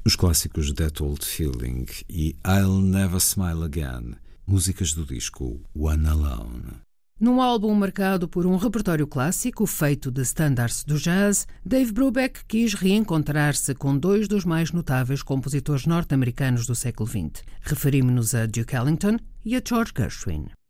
Os clássicos That Old Feeling e I'll Never Smile Again, músicas do disco One Alone. Num álbum marcado por um repertório clássico feito de standards do jazz, Dave Brubeck quis reencontrar-se com dois dos mais notáveis compositores norte-americanos do século XX. Referimos-nos a Duke Ellington e a George Gershwin.